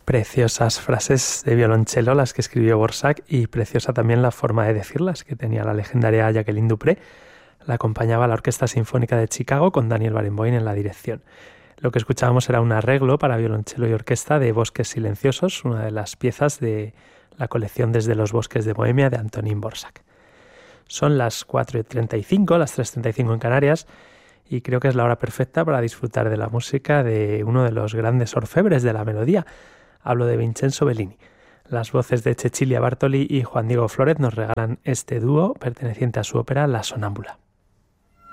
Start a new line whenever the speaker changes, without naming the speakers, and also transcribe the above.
Preciosas frases de violonchelo las que escribió Dvořák y preciosa también la forma de decirlas que tenía la legendaria Jacqueline Dupré. La acompañaba la Orquesta Sinfónica de Chicago con Daniel Barenboim en la dirección. Lo que escuchábamos era un arreglo para violonchelo y orquesta de Bosques Silenciosos, una de las piezas de la colección Desde los Bosques de Bohemia de Antonín Dvořák. Son las 4:35, las 3:35 en Canarias, y creo que es la hora perfecta para disfrutar de la música de uno de los grandes orfebres de la melodía. Hablo de Vincenzo Bellini. Las voces de Cecilia Bartoli y Juan Diego Flórez nos regalan este dúo perteneciente a su ópera La Sonámbula.